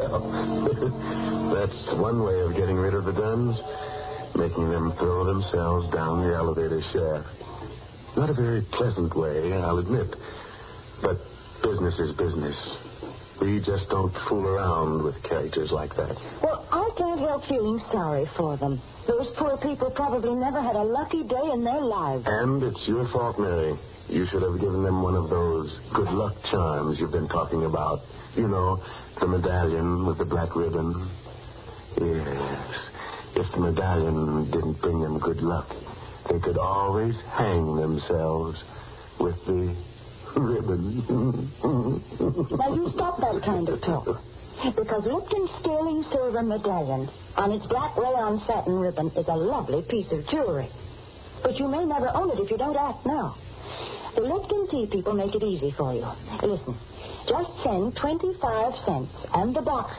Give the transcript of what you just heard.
Well, that's one way of getting rid of the duns. Making them throw themselves down the elevator shaft. Not a very pleasant way, I'll admit. But business is business. We just don't fool around with characters like that. Well, I can't help feeling sorry for them. Those poor people probably never had a lucky day in their lives. And it's your fault, Mary. You should have given them one of those good luck charms you've been talking about. You know, the medallion with the black ribbon. Yes. If the medallion didn't bring them good luck, they could always hang themselves with the ribbon. Now, you stop that kind of talk. Because Lipton's sterling silver medallion on its black rayon satin ribbon is a lovely piece of jewelry. But you may never own it if you don't act now. The Lipton tea people make it easy for you. Listen, just send 25 cents and the box